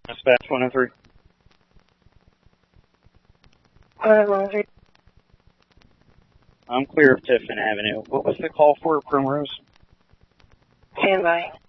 Dispatch 103. I'm clear of Tiffin Avenue. What was the call for, Primrose? Stand by.